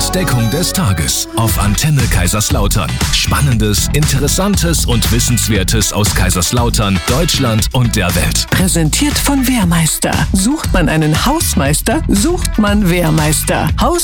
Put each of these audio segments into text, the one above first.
Entdeckung des Tages auf Antenne Kaiserslautern. Spannendes, Interessantes und Wissenswertes aus Kaiserslautern, Deutschland und der Welt. Präsentiert von Wehrmeister. Sucht man einen Hausmeister, sucht man Wehrmeister.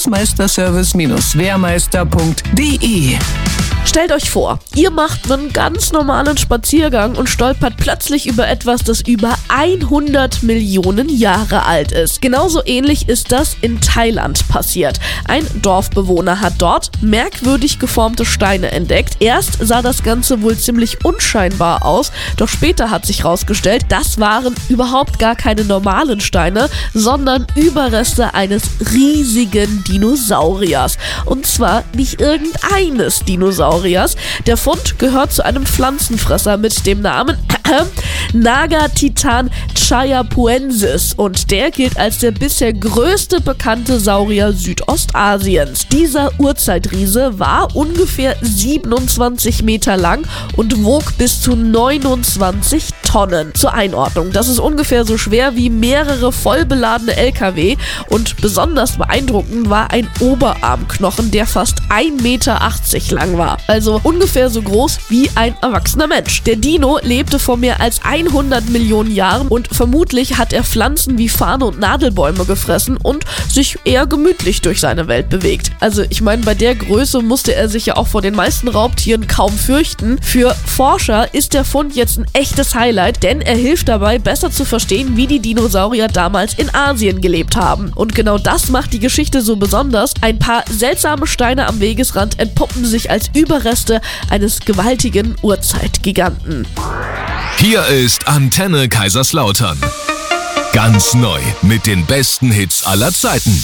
Hausmeisterservice-wehrmeister.de. Stellt euch vor, ihr macht einen ganz normalen Spaziergang und stolpert plötzlich über etwas, das über 100 Millionen Jahre alt ist. Genauso ähnlich ist das in Thailand passiert. Ein Dorfbewohner hat dort merkwürdig geformte Steine entdeckt. Erst sah das Ganze wohl ziemlich unscheinbar aus, doch später hat sich herausgestellt, das waren überhaupt gar keine normalen Steine, sondern Überreste eines riesigen Dinosauriers. Und zwar nicht irgendeines Dinosauriers. Der Fund gehört zu einem Pflanzenfresser mit dem Namen Nagatitan chayapuensis und der gilt als der bisher größte bekannte Saurier Südostasiens. Dieser Urzeitriese war ungefähr 27 Meter lang und wog bis zu 29 Tonnen. Zur Einordnung, das ist ungefähr so schwer wie mehrere vollbeladene LKW und besonders beeindruckend war ein Oberarmknochen, der fast 1,80 Meter lang war. Also ungefähr so groß wie ein erwachsener Mensch. Der Dino lebte vor mehr als 100 Millionen Jahren und vermutlich hat er Pflanzen wie Farne und Nadelbäume gefressen und sich eher gemütlich durch seine Welt bewegt. Also ich meine, bei der Größe musste er sich ja auch vor den meisten Raubtieren kaum fürchten. Für Forscher ist der Fund jetzt ein echtes Highlight, denn er hilft dabei, besser zu verstehen, wie die Dinosaurier damals in Asien gelebt haben. Und genau das macht die Geschichte so besonders. Ein paar seltsame Steine am Wegesrand entpuppen sich als Überreste eines gewaltigen Urzeitgiganten. Hier ist Antenne Kaiserslautern. Ganz neu mit den besten Hits aller Zeiten.